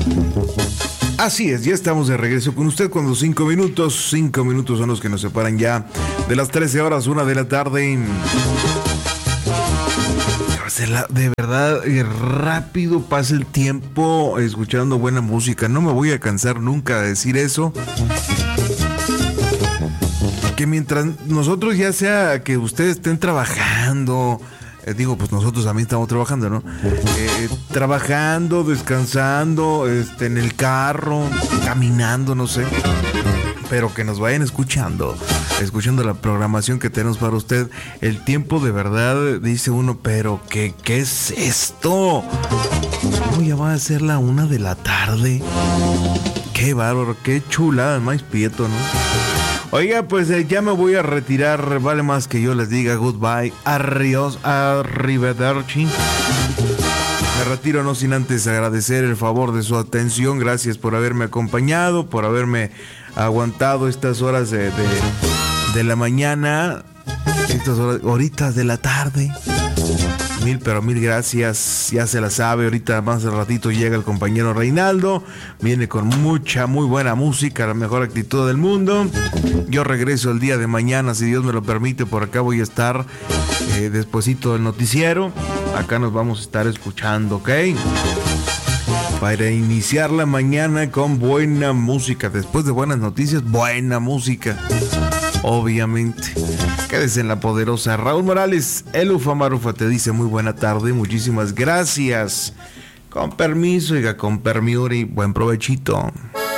Así es, ya estamos de regreso con usted cuando 5 minutos son los que nos separan ya de las 13 horas, 1 de la tarde. De verdad, rápido pasa el tiempo escuchando buena música. No me voy a cansar nunca de decir eso. Que mientras nosotros, ya sea que ustedes estén trabajando, pues nosotros también estamos trabajando, ¿no? Trabajando, descansando, en el carro, caminando, no sé. Pero que nos vayan escuchando la programación que tenemos para usted. El tiempo de verdad, dice uno, pero ¿qué es esto? ¿Cómo ya va a ser la 1 de la tarde? Qué bárbaro, qué chulada, más Prieto, ¿no? Oiga, pues ya me voy a retirar. Vale más que yo les diga goodbye. Adiós, arrivederci. Me retiro no sin antes agradecer el favor de su atención. Gracias por haberme acompañado, por haberme aguantado estas horas de la mañana, estas horitas de la tarde. Mil gracias. Ya se la sabe, ahorita más al ratito llega el compañero Reinaldo. Viene con muy buena música, la mejor actitud del mundo. Yo regreso el día de mañana, si Dios me lo permite. Por acá voy a estar despuesito del noticiero. Acá nos vamos a estar escuchando, ¿ok? Para iniciar la mañana con buena música. Después de buenas noticias, buena música. Obviamente. Quédese en la poderosa. Raúl Morales, el Ufa Marufa te dice muy buena tarde. Muchísimas gracias. Con permiso, con permiso y buen provechito.